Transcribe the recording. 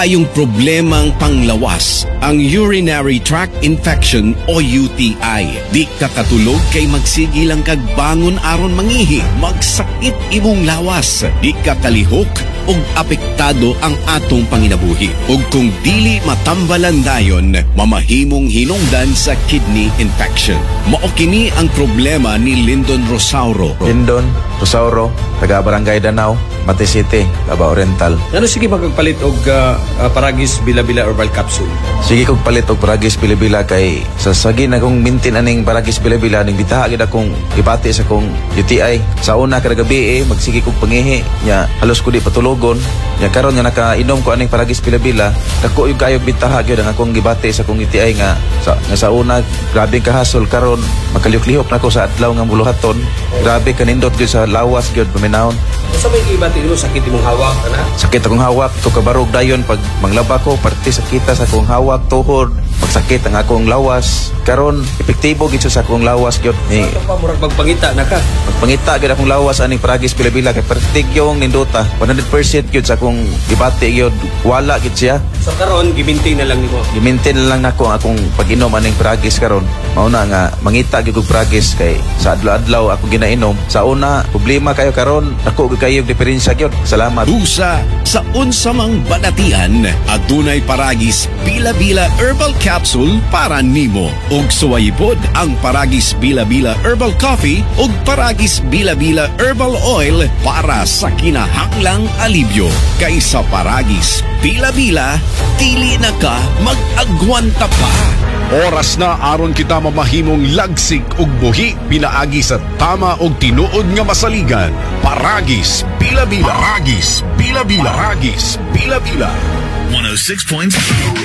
ay yung problemang panglawas, ang urinary tract infection o UTI. Di ka katulog kay magsigil ang kagbangon aron mangihi, magsakit imong lawas. Di ka kalihok ug apektado ang atong panginabuhi. Ug kung dili matambalan dayon, mamahimong hinungdan sa kidney infection. Mao kini ang problema ni Lyndon Rosauro. Lindon, Rosauro, taga Barangay Danau, Mati City, Davao Oriental. Ano sige magpalit og Paragis Bila-Bila Herbal Capsule? Sige kong palit og Paragis Bila-Bila kay sa sagi na kong mintin aning Paragis Bila-Bila ning bitaha gid akong ibati sa kong UTI. Sa una kada gabi magsige kog pangihi nya halos ko di patulogon. Nya karon nga nakainom ko aning Paragis Bila-Bila, dako yung kayo bitaha gyud ang akong gibati sa kong UTI nga sa una grabe kahasol karon makalihok nako sa adlaw nga buluhaton. Grabe kanindot gyud sa lawas gyud paminahon. Sa may ibati mo sakit imong hawak ana? Sakit akong hawak, to kabarog dayon pag manglaba ko, parte sakita sa akong hawak, tuhod, magsakit ang akong lawas. Karon epektibo gid sa akong lawas gyud. Ano pa murag magpangita na ka? Magpangita gyud akong lawas aning Paragis Bila-Bila kay pertig yung nindota. 100% gyud sa akong ibati gyud, wala gyud siya. So karon gimintin na lang nimo. Gimintin lang nako akong pag-inom aning Paragis karon. Mao na nga mangita gyud og Paragis kay sa adlaw-adlaw ako ginainom. Sa una problema kayo karon, ako kayo diferensya gyud. Salamat. Usa sa unsamang banatian, adunay Paragis Bila-Bila Herbal Capsule para nimo. Ug suwayipod ang Paragis Bila-Bila Herbal Coffee ug Paragis Bila-Bila Herbal Oil para sa kinahanglang alibyo. Kay sa Paragis Bila-Bila, dili na ka mag-agwanta pa. Oras na aron kita mamahimong lagsik ug buhi pinaagi sa tama ug tinuod nga masaligan. Paragis Bila-Bila. Paragis Bila-Bila. Paragis Bila-Bila. 106.3